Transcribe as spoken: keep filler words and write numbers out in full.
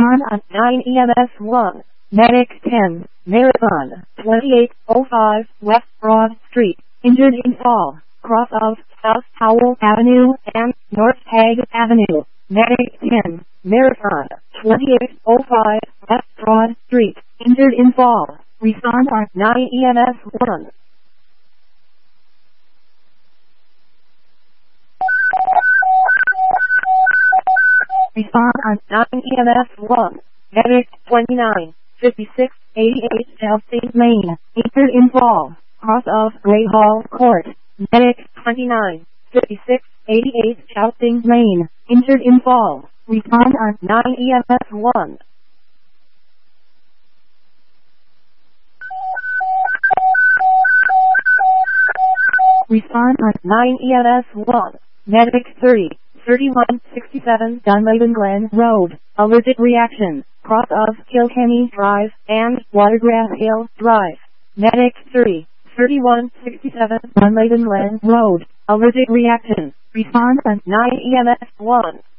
Respond on nine E M S one. Medic ten. Marathon. twenty-eight oh five West Broad Street. Injured in fall. Cross of South Howell Avenue and North Hague Avenue. Medic ten. Marathon. twenty-eight oh five West Broad Street. Injured in fall. Respond on nine E M S one. Respond on nine E M S one. Medic twenty-nine fifty-six eighty-eight Chelsea Lane. Injured in fall. Cross of Great Hall Court. Medic twenty-nine fifty-six eighty-eight Chelsea Lane. Injured in fall. Respond on nine E M S one. Respond on nine E M S one. Medic thirty thirty-one sixty-seven Dunladen Glen Road. Allergic reaction. Cross of Kilkenny Drive and Watergrass Hill Drive. Medic thirty thirty-one sixty-seven Dunladen Glen Road. Allergic reaction. Respond on nine E M S one.